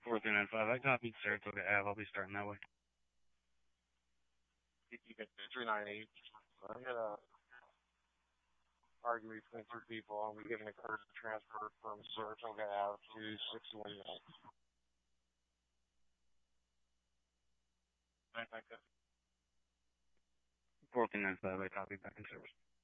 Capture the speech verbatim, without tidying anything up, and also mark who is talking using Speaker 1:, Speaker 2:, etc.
Speaker 1: four three nine five, I copied Saratoga Ave. I'll be starting that way.
Speaker 2: You get three nine eight. I'm gonna argue between three people. I'll be giving a card to transfer from Saratoga Ave to six one nine.
Speaker 1: four three nine five, I copy back in service.